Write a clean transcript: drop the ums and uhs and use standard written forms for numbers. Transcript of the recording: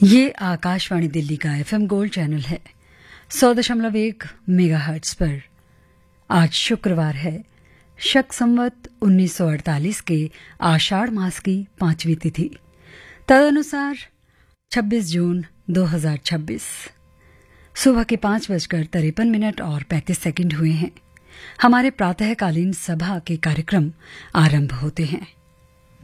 ये आकाशवाणी दिल्ली का FM gold channel है 100.1 मेगाहर्ट्ज पर। आज शुक्रवार है, शक संवत 1948 के आषाढ़ मास की 5वीं तिथि, तदनुसार 26 जून 2026। सुबह के 5:53 और 35 सेकंड हुए हैं। हमारे प्रातःकालीन सभा के कार्यक्रम आरंभ होते हैं।